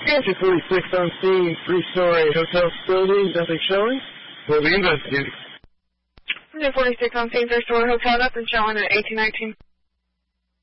246 on scene, 3-story hotel facility, nothing showing. We'll be investigating. 246 on scene, 3-story hotel, nothing showing at 1819.